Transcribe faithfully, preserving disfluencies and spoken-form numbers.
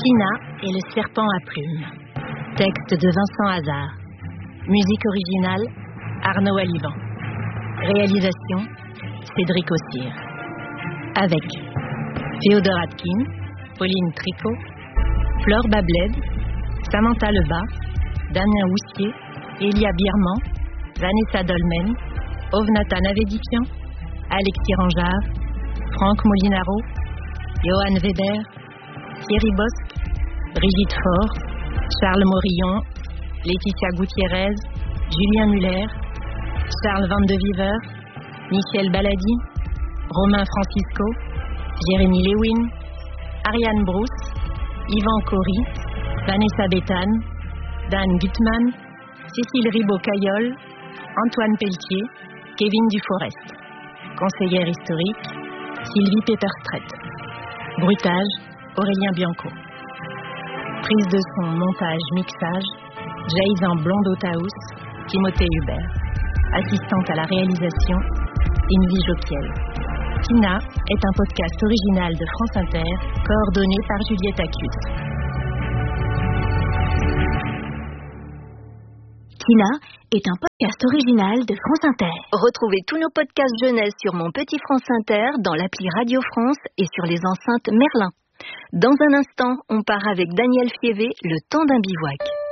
Tina et le serpent à plumes. Texte de Vincent Hazard. Musique originale, Arnaud Alivan. Réalisation, Cédric Ossir. Avec Théodore Atkin, Pauline Tricot, Flore Babled, Samantha Lebas, Damien Houssier, Elia Birman, Vanessa Dolmen, Ovnatan Avedikian, Alexis Ranjard, Franck Molinaro, Johan Veder, Thierry Bosque, Brigitte Faure, Charles Morillon, Laetitia Gutiérrez, Julien Muller, Charles Van de Viver, Michel Baladi, Romain Francisco, Jérémy Lewin, Ariane Brousse, Yvan Cory, Vanessa Béthane, Dan Gutmann, Cécile Ribaud-Caillol, Antoine Pelletier, Kevin Duforest. Conseillère historique, Sylvie Pepperstret. Bruitage, Aurélien Bianco. Prise de son, montage, mixage, Jaïzan Blondeau-Taous, Timothée Hubert. Assistante à la réalisation, Invi Joquiel. Tina est un podcast original de France Inter, coordonné par Juliette Acus. Tina est un podcast original de France Inter. Retrouvez tous nos podcasts jeunesse sur Mon Petit France Inter, dans l'appli Radio France et sur les enceintes Merlin. Dans un instant, on part avec Daniel Fievé, Le temps d'un bivouac.